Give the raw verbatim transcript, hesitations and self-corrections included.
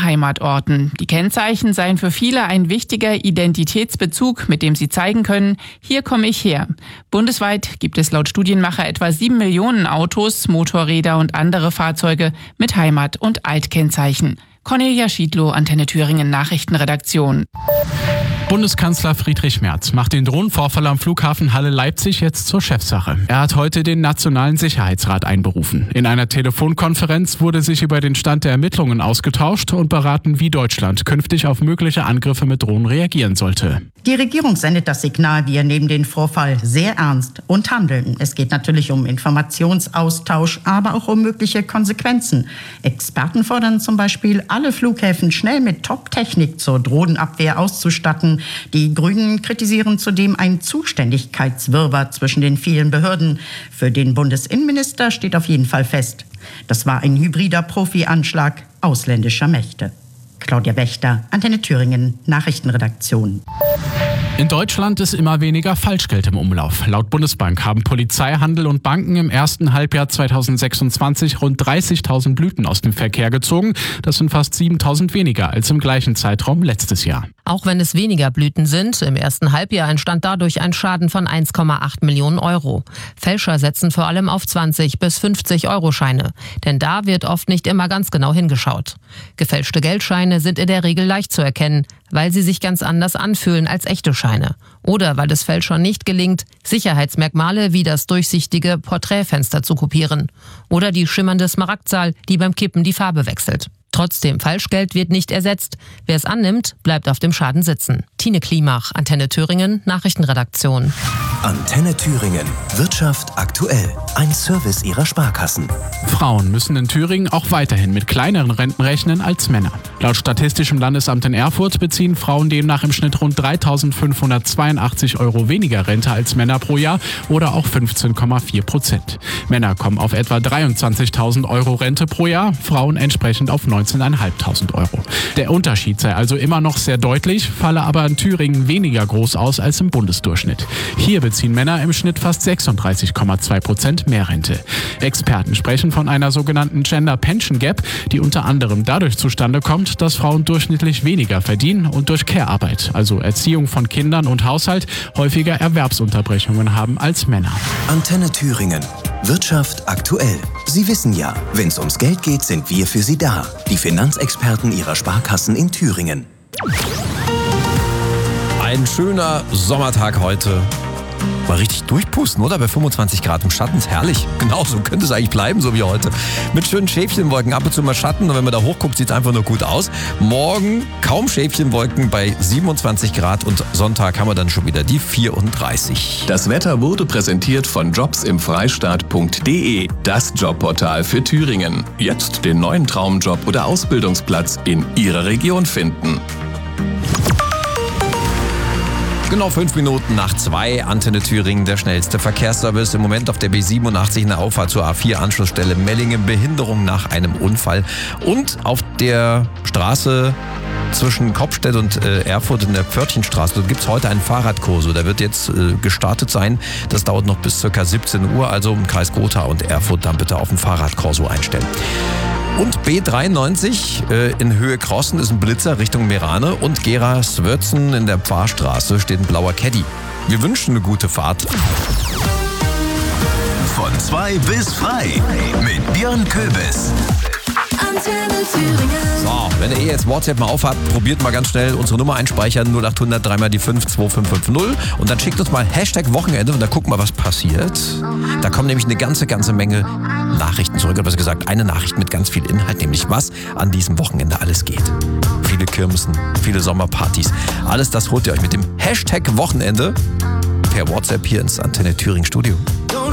Heimatorten. Die Kennzeichen seien für viele ein wichtiger Identitätsbezug, mit dem sie zeigen können, hier komme ich her. Bundesweit gibt es laut Studienmacher etwa sieben Millionen Autos, Motorräder und andere Fahrzeuge mit Heimat- und Altkennzeichen. Cornelia Schiedlow, Antenne Thüringen Nachrichtenredaktion. Bundeskanzler Friedrich Merz macht den Drohnenvorfall am Flughafen Halle-Leipzig jetzt zur Chefsache. Er hat heute den Nationalen Sicherheitsrat einberufen. In einer Telefonkonferenz wurde sich über den Stand der Ermittlungen ausgetauscht und beraten, wie Deutschland künftig auf mögliche Angriffe mit Drohnen reagieren sollte. Die Regierung sendet das Signal, wir nehmen den Vorfall sehr ernst und handeln. Es geht natürlich um Informationsaustausch, aber auch um mögliche Konsequenzen. Experten fordern zum Beispiel, alle Flughäfen schnell mit Top-Technik zur Drohnenabwehr auszustatten. Die Grünen kritisieren zudem einen Zuständigkeitswirrwarr zwischen den vielen Behörden. Für den Bundesinnenminister steht auf jeden Fall fest, das war ein hybrider Profi-Anschlag ausländischer Mächte. Claudia Wächter, Antenne Thüringen, Nachrichtenredaktion. In Deutschland ist immer weniger Falschgeld im Umlauf. Laut Bundesbank haben Polizei, Handel und Banken im ersten Halbjahr zweitausendsechsundzwanzig rund dreißigtausend Blüten aus dem Verkehr gezogen. Das sind fast siebentausend weniger als im gleichen Zeitraum letztes Jahr. Auch wenn es weniger Blüten sind, im ersten Halbjahr entstand dadurch ein Schaden von eins Komma acht Millionen Euro. Fälscher setzen vor allem auf zwanzig bis fünfzig Euro Scheine, denn da wird oft nicht immer ganz genau hingeschaut. Gefälschte Geldscheine sind in der Regel leicht zu erkennen, weil sie sich ganz anders anfühlen als echte Scheine. Oder weil es Fälschern nicht gelingt, Sicherheitsmerkmale wie das durchsichtige Porträtfenster zu kopieren. Oder die schimmernde Smaragdzahl, die beim Kippen die Farbe wechselt. Trotzdem, Falschgeld wird nicht ersetzt. Wer es annimmt, bleibt auf dem Schaden sitzen. Tine Klimach, Antenne Thüringen, Nachrichtenredaktion. Antenne Thüringen. Wirtschaft aktuell. Ein Service ihrer Sparkassen. Frauen müssen in Thüringen auch weiterhin mit kleineren Renten rechnen als Männer. Laut Statistischem Landesamt in Erfurt beziehen Frauen demnach im Schnitt rund dreitausendfünfhundertzweiundachtzig Euro weniger Rente als Männer pro Jahr oder auch fünfzehn Komma vier Prozent. Männer kommen auf etwa dreiundzwanzigtausend Euro Rente pro Jahr, Frauen entsprechend auf neunzehntausendfünfhundert Euro. Der Unterschied sei also immer noch sehr deutlich, falle aber in Thüringen weniger groß aus als im Bundesdurchschnitt. Hier beziehen Männer im Schnitt fast sechsunddreißig Komma zwei Prozent mehr Rente. Experten sprechen von einer sogenannten Gender Pension Gap, die unter anderem dadurch zustande kommt, dass Frauen durchschnittlich weniger verdienen und durch Care-Arbeit, also Erziehung von Kindern und Haushalt, häufiger Erwerbsunterbrechungen haben als Männer. Antenne Thüringen. Wirtschaft aktuell. Sie wissen ja, wenn es ums Geld geht, sind wir für Sie da. Die Finanzexperten Ihrer Sparkassen in Thüringen. Ein schöner Sommertag heute. Mal richtig durchpusten, oder? Bei fünfundzwanzig Grad im Schatten ist herrlich. Genau, so könnte es eigentlich bleiben, so wie heute. Mit schönen Schäfchenwolken, ab und zu mal Schatten. Und wenn man da hochguckt, sieht es einfach nur gut aus. Morgen kaum Schäfchenwolken bei siebenundzwanzig Grad. Und Sonntag haben wir dann schon wieder die vierunddreißig. Das Wetter wurde präsentiert von jobs im freistaat punkt de. Das Jobportal für Thüringen. Jetzt den neuen Traumjob oder Ausbildungsplatz in Ihrer Region finden. Genau fünf Minuten nach zwei, Antenne Thüringen, der schnellste Verkehrsservice. Im Moment auf der B siebenundachtzig in der Auffahrt zur A vier Anschlussstelle Mellingen, Behinderung nach einem Unfall. Und auf der Straße zwischen Kopfstedt und äh, Erfurt in der Pförtchenstraße, da gibt es heute einen Fahrradkorso. Der wird jetzt äh, gestartet sein. Das dauert noch bis ca. siebzehn Uhr, also im Kreis Gotha und Erfurt dann bitte auf den Fahrradkorso einstellen. Und B dreiundneunzig äh, in Höhe Crossen ist ein Blitzer Richtung Merane und Gera-Swörzen in der Pfarrstraße steht ein blauer Caddy. Wir wünschen eine gute Fahrt. Von zwei bis frei mit Björn Köbis. Antenne Thüringen. So, wenn ihr eh jetzt WhatsApp mal aufhabt, probiert mal ganz schnell unsere Nummer einspeichern, null achthundert, dreimal die fünf, zwei fünf fünf null und dann schickt uns mal Hashtag Wochenende und dann gucken wir, was passiert. Da kommen nämlich eine ganze, ganze Menge Nachrichten zurück, oder besser gesagt eine Nachricht mit ganz viel Inhalt, nämlich was an diesem Wochenende alles geht. Viele Kirmesen, viele Sommerpartys, alles das holt ihr euch mit dem Hashtag Wochenende per WhatsApp hier ins Antenne Thüringen Studio.